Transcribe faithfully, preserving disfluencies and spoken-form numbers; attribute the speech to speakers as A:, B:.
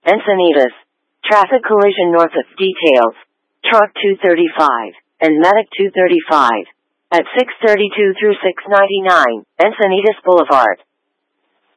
A: Encinitas. Traffic collision north of details. Truck two thirty-five and Medic two thirty-five. At six thirty-two through six ninety-nine, Encinitas Boulevard.